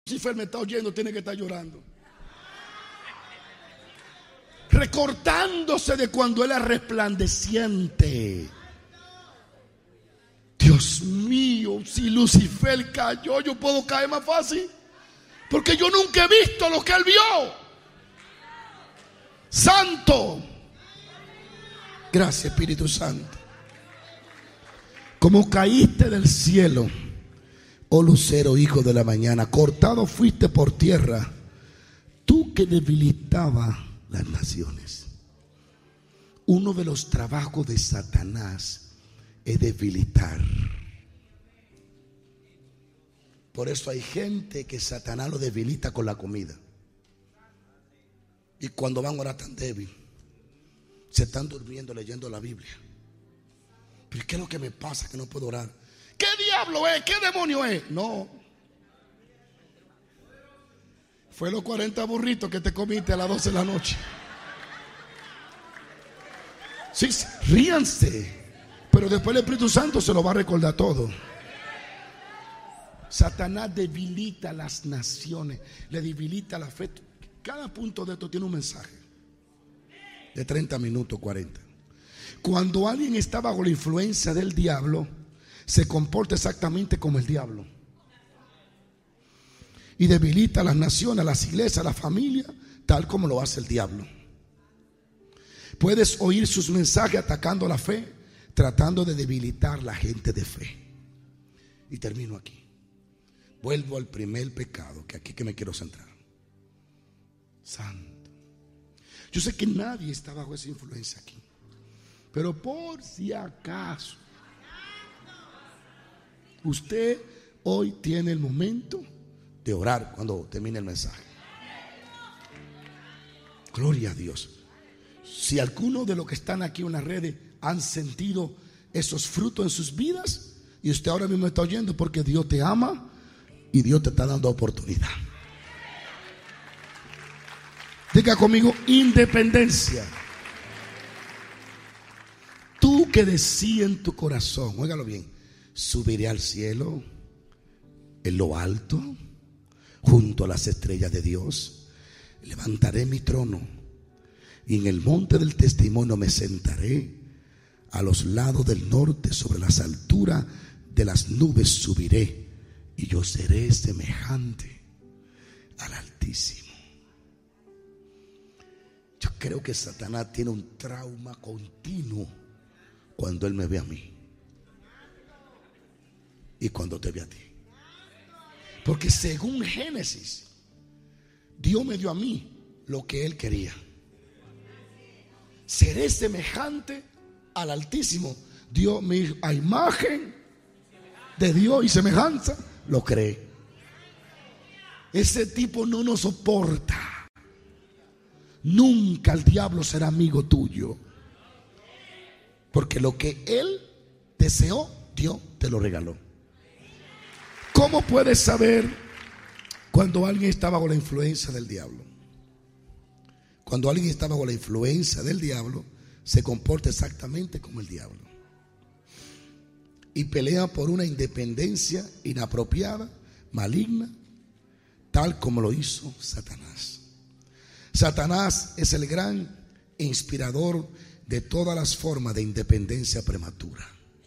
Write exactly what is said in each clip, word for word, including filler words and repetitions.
Lucifer me está oyendo, tiene que estar llorando. Recordándose de cuando él era resplandeciente. Dios mío, si Lucifer cayó, yo puedo caer más fácil. Porque yo nunca he visto lo que él vio. Santo. Gracias, Espíritu Santo. Como caíste del cielo, oh lucero, hijo de la mañana, cortado fuiste por tierra, tú que debilitabas las naciones. Uno de los trabajos de Satanás es debilitar. Por eso hay gente que Satanás lo debilita con la comida. Y cuando van a orar tan débil, se están durmiendo leyendo la Biblia. ¿Pero qué es lo que me pasa que no puedo orar? ¿Qué diablo es? ¿Qué demonio es? No. Fue los cuarenta burritos que te comiste a las doce de la noche. Sí, ríanse. Pero después el Espíritu Santo se lo va a recordar todo. Satanás debilita las naciones, le debilita la fe. Cada punto de esto tiene un mensaje de treinta minutos, cuarenta. Cuando alguien está bajo la influencia del diablo, se comporta exactamente como el diablo y debilita a las naciones, a las iglesias, a la familia, tal como lo hace el diablo. Puedes oír sus mensajes atacando la fe, tratando de debilitar la gente de fe. Y termino aquí. Vuelvo al primer pecado, que aquí que me quiero centrar. Santo. Yo sé que nadie está bajo esa influencia aquí, pero por si acaso, usted hoy tiene el momento de orar cuando termine el mensaje. Gloria a Dios. Si alguno de los que están aquí en las redes han sentido esos frutos en sus vidas, y usted ahora mismo está oyendo, porque Dios te ama y Dios te está dando oportunidad. Diga conmigo: independencia. Tú que decías en tu corazón, óigalo bien, subiré al cielo, en lo alto, junto a las estrellas de Dios, levantaré mi trono y en el monte del testimonio me sentaré, a los lados del norte, sobre las alturas de las nubes subiré, y yo seré semejante al Altísimo. Yo creo que Satanás tiene un trauma continuo cuando él me ve a mí y cuando te ve a ti. Porque según Génesis, Dios me dio a mí lo que él quería. Seré semejante al Altísimo. Dios me hizo a imagen de Dios y semejanza, lo creé. Ese tipo no nos soporta. Nunca el diablo será amigo tuyo, porque lo que él deseó, Dios te lo regaló. ¿Cómo puedes saber cuando alguien está bajo la influencia del diablo? Cuando alguien está bajo la influencia del diablo, se comporta exactamente como el diablo y pelea por una independencia inapropiada, maligna, tal como lo hizo Satanás. Satanás es el gran inspirador de todas las formas de independencia prematura.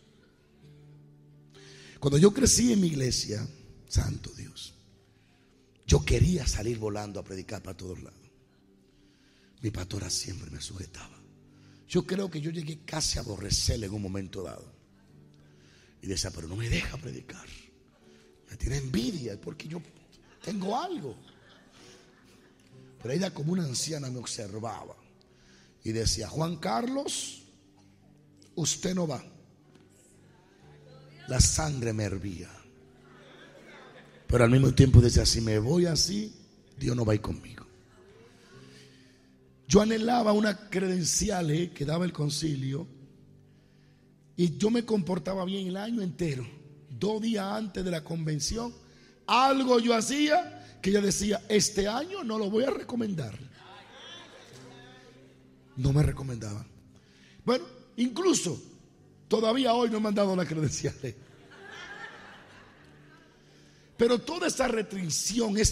Cuando yo crecí en mi iglesia, santo Dios, yo quería salir volando a predicar para todos lados. Mi pastora siempre me sujetaba. Yo creo que yo llegué casi a aborrecerle en un momento dado. Y decía, pero no me deja predicar. Me tiene envidia porque yo tengo algo. Pero ella, como una anciana, me observaba y decía, Juan Carlos, usted no va. La sangre me hervía. Pero al mismo tiempo decía, si me voy así, Dios no va a ir conmigo. Yo anhelaba unas credenciales que daba el concilio y yo me comportaba bien el año entero. Dos días antes de la convención, algo yo hacía que ella decía, este año no lo voy a recomendar. No me recomendaba. Bueno, incluso todavía hoy no me han dado las credenciales. Pero toda esa restricción es